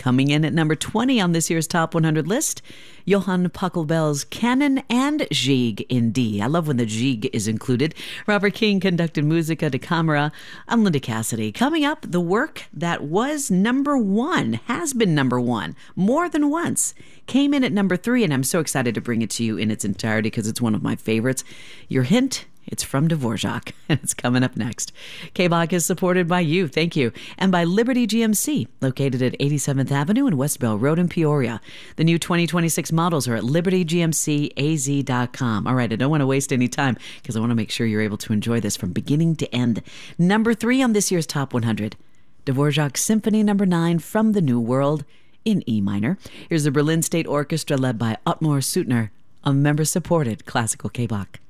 Coming in at number 20 on this year's Top 100 list, Johann Pachelbel's Canon and Gigue in D. I love when the Gigue is included. Robert King conducted Musica da Camera. I'm Linda Cassidy. Coming up, the work that was number one, has been number one more than once, came in at number 3, and I'm so excited to bring it to you in its entirety because it's one of my favorites. Your hint? It's from Dvorak, and it's coming up next. K-Bach is supported by you, thank you, and by Liberty GMC, located at 87th Avenue and West Bell Road in Peoria. The new 2026 models are at libertygmcaz.com. All right, I don't want to waste any time because I want to make sure you're able to enjoy this from beginning to end. Number 3 on this year's Top 100, Dvorak Symphony No. 9 from the New World in E minor. Here's the Berlin State Orchestra led by Ottmar Suttner, a member-supported classical K-Bach.